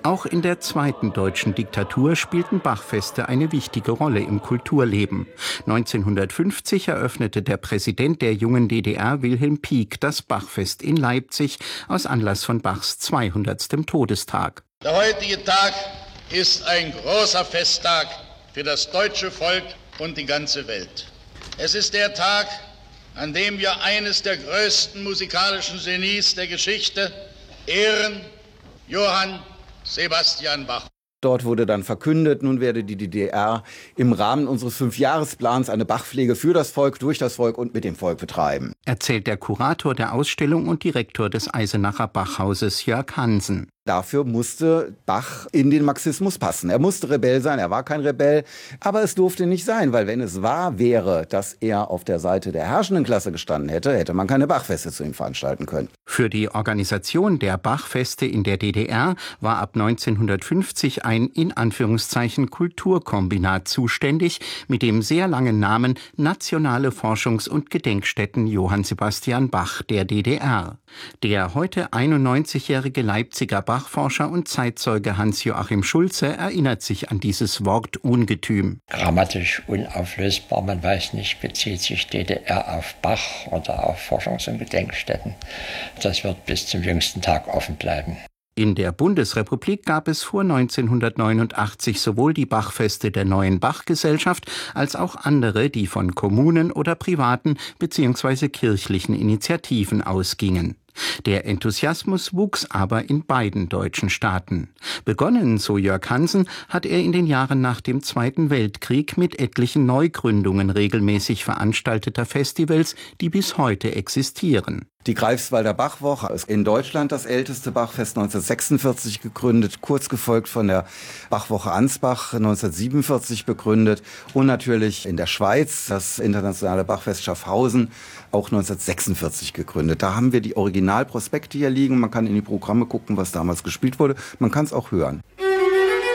Auch in der zweiten deutschen Diktatur spielten Bachfeste eine wichtige Rolle im Kulturleben. 1950 eröffnete der Präsident der jungen DDR, Wilhelm Pieck, das Bachfest in Leipzig aus Anlass von Bachs 200. Todestag. Der heutige Tag ist ein großer Festtag für das deutsche Volk und die ganze Welt. Es ist der Tag, an dem wir eines der größten musikalischen Genies der Geschichte ehren, Johann Sebastian Bach. Dort wurde dann verkündet, nun werde die DDR im Rahmen unseres 5-Jahres-Plans eine Bachpflege für das Volk, durch das Volk und mit dem Volk betreiben. Erzählt der Kurator der Ausstellung und Direktor des Eisenacher Bachhauses Jörg Hansen. Dafür musste Bach in den Marxismus passen. Er musste Rebell sein, er war kein Rebell, aber es durfte nicht sein, weil wenn es wahr wäre, dass er auf der Seite der herrschenden Klasse gestanden hätte, hätte man keine Bachfeste zu ihm veranstalten können. Für die Organisation der Bachfeste in der DDR war ab 1950 ein in Anführungszeichen Kulturkombinat zuständig mit dem sehr langen Namen Nationale Forschungs- und Gedenkstätten Johann Sebastian Bach der DDR. Der heute 91-jährige Leipziger Bachforscher und Zeitzeuge Hans-Joachim Schulze erinnert sich an dieses Wortungetüm. Grammatisch unauflösbar, man weiß nicht, bezieht sich DDR auf Bach oder auf Forschungs- und Gedenkstätten. Das wird bis zum jüngsten Tag offen bleiben. In der Bundesrepublik gab es vor 1989 sowohl die Bachfeste der Neuen Bachgesellschaft als auch andere, die von Kommunen oder privaten bzw. kirchlichen Initiativen ausgingen. Der Enthusiasmus wuchs aber in beiden deutschen Staaten. Begonnen, so Jörg Hansen, hat er in den Jahren nach dem Zweiten Weltkrieg mit etlichen Neugründungen regelmäßig veranstalteter Festivals, die bis heute existieren. Die Greifswalder Bachwoche ist in Deutschland das älteste Bachfest, 1946 gegründet, kurz gefolgt von der Bachwoche Ansbach, 1947 begründet, und natürlich in der Schweiz das internationale Bachfest Schaffhausen, auch 1946 gegründet. Da haben wir die Originalprospekte hier liegen, man kann in die Programme gucken, was damals gespielt wurde, man kann es auch hören.